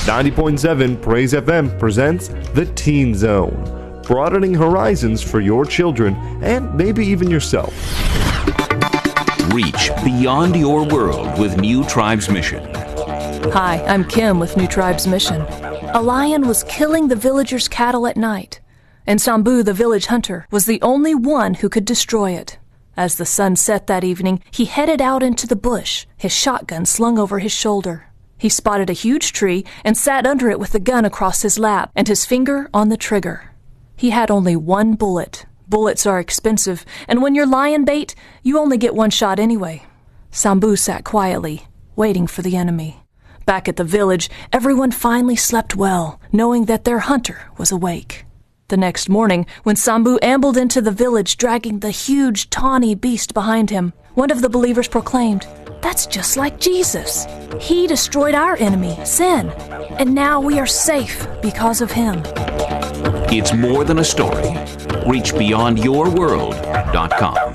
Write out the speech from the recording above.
90.7 Praise FM presents The Teen Zone, broadening horizons for your children and maybe even yourself. Reach beyond your world with New Tribes Mission. Hi, I'm Kim with New Tribes Mission. A lion was killing the villagers' cattle at night, and Sambu, the village hunter, was the only one who could destroy it. As the sun set that evening, he headed out into the bush, his shotgun slung over his shoulder. He spotted a huge tree and sat under it with the gun across his lap and his finger on the trigger. He had only one bullet. Bullets are expensive, and when you're lion bait, you only get one shot anyway. Sambu sat quietly, waiting for the enemy. Back at the village, everyone finally slept well, knowing that their hunter was awake. The next morning, when Sambu ambled into the village dragging the huge, tawny beast behind him, one of the believers proclaimed, "That's just like Jesus. He destroyed our enemy, sin, and now we are safe because of him." It's more than a story. Reach beyondyourworld.com.